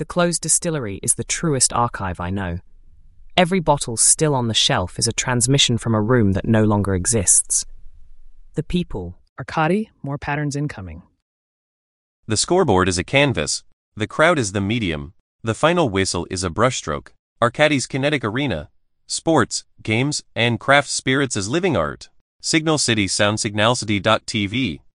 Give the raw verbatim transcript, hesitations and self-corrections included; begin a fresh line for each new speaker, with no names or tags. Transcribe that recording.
The closed distillery is the truest archive I know. Every bottle still on the shelf is a transmission from a room that no longer exists. The people.
Arkady, more patterns incoming.
The scoreboard is a canvas. The crowd is the medium. The final whistle is a brushstroke. Arkady's kinetic arena. Sports, games, and craft spirits as living art. Signal City Sound Signalcity dot T V